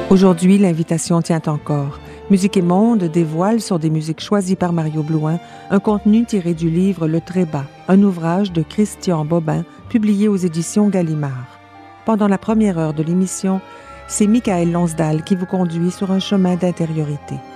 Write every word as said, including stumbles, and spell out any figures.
Aujourd'hui, l'invitation tient encore. Musique et Monde dévoile sur des musiques choisies par Mario Blouin un contenu tiré du livre Le Trébat, un ouvrage de Christian Bobin publié aux éditions Gallimard. Pendant la première heure de l'émission, c'est Michael Lonsdal qui vous conduit sur un chemin d'intériorité.